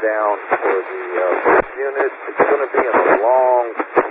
down for the first unit. It's going to be in a long